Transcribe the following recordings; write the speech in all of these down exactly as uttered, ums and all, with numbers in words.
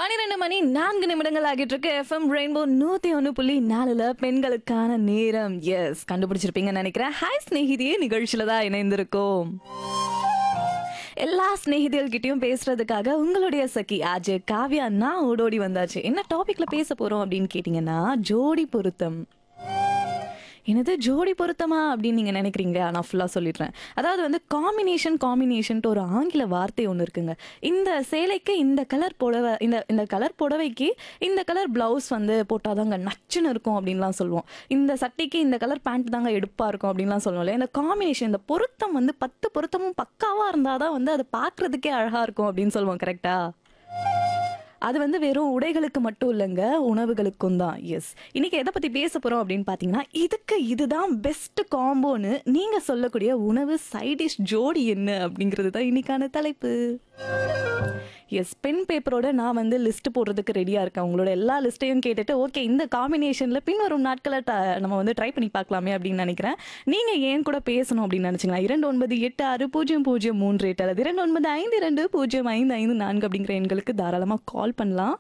பன்னிரண்டு மணி நான்கு நிமிடங்கள் ஆகிட்டு இருக்கு. எஃப்எம் ரெயின்போ நூத்தி ஒன்று புள்ளி நாலுல பெண்களுக்கான நேரம். எஸ், கண்டுபிடிச்சிருப்பீங்கன்னு நினைக்கிறேன். ஹாய் ஸ்நேகிதியே நிகழ்ச்சியில தான் இணைந்திருக்கோம். எல்லா ஸ்நேகிதிகள்கிட்டயும் பேசுறதுக்காக உங்களுடைய சகி ஆஜே காவ்யா நான் ஓடோடி வந்தாச்சு. என்ன டாபிக்ல பேச போறோம் அப்படின்னு கேட்டீங்கன்னா, ஜோடி பொருத்தம். என்னது ஜோடி பொருத்தமா அப்படின்னு நீங்க நினைக்கிறீங்க? நான் ஃபுல்லா சொல்லிடுறேன். அதாவது வந்து காம்பினேஷன் காம்பினேஷன்ட்டு ஒரு ஆங்கில வார்த்தை ஒன்று இருக்குங்க. இந்த சேலைக்கு இந்த கலர் புடவை, இந்த இந்த கலர் புடவைக்கு இந்த கலர் பிளவுஸ் வந்து போட்டாதாங்க நச்சுன்னு இருக்கும் அப்படின்லாம் சொல்லுவோம். இந்த சட்டைக்கு இந்த கலர் பேண்ட் தாங்க எடுப்பா இருக்கும் அப்படின்லாம் சொல்லுவோம்ல. இந்த காம்பினேஷன், இந்த பொருத்தம் வந்து பத்து பொருத்தமும் பக்காவா இருந்தாதான் வந்து அது பார்க்கறதுக்கே அழகா இருக்கும் அப்படின்னு சொல்லுவோம். கரெக்டா? அது வந்து வெறும் உடைகளுக்கு மட்டும் இல்லைங்க, உணவுகளுக்கும் தான். எஸ், இன்னைக்கு எதை பத்தி பேச போறோம் அப்படின்னு பாத்தீங்கன்னா, இதுக்கு இதுதான் பெஸ்ட் காம்போன்னு நீங்க சொல்லக்கூடிய உணவு சைடிஷ் ஜோடி என்ன அப்படிங்கிறது தான் இன்னைக்கான தலைப்பு. எஸ், பென் பேப்பரோட நான் வந்து லிஸ்ட் போடுறதுக்கு ரெடியா இருக்கேன். உங்களோட எல்லா லிஸ்ட்டையும் கேட்டுட்டு ஓகே இந்த காம்பினேஷன்ல பின்வரும் நாட்களை நம்ம வந்து ட்ரை பண்ணி பார்க்கலாமே அப்படின்னு நினைக்கிறேன். நீங்க ஏன் கூட பேசணும் அப்படின்னு நினைச்சீங்களா? இரண்டு ஒன்பது எட்டு ஆறு பூஜ்ஜியம் பூஜ்ஜியம் மூன்று எட்டு அல்லது இரண்டு ஒன்பது ஐந்து இரண்டு பூஜ்ஜியம் ஐந்து ஐந்து நான்கு அப்படிங்கிற எண்களுக்கு தாராளமா கால் பண்ணலாம்.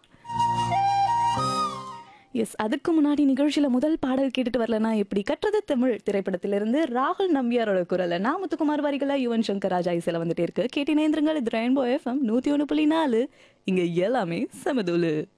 எஸ், அதுக்கு முன்னாடி நிகழ்ச்சியில முதல் பாடல் கேட்டுட்டு வரலன்னா எப்படி, கற்றது தமிழ் திரைப்படத்திலிருந்து ராகுல் நம்பியாரோட குரல்ல நான் முத்துக்குமார் வரிகள யுவன் சங்கர் ராஜா இசையில வந்துட்டே இருக்கு. கேட்டினேந்திரங்கள். இது ரெயின்போ எஃப்எம் நூத்தி ஒன்று புள்ளி நாலு. இங்க எல்லாமே சமதூளு.